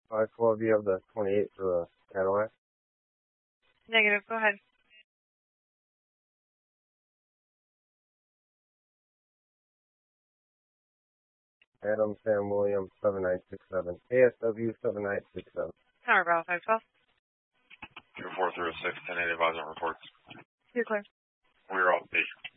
512, you have the 28 for the Cadillac? Negative, go ahead. Adam Sam Williams 7967. ASW 7967. Tower Bravo 512. 24306, 1080 advisor reports. You're clear. We're all patient.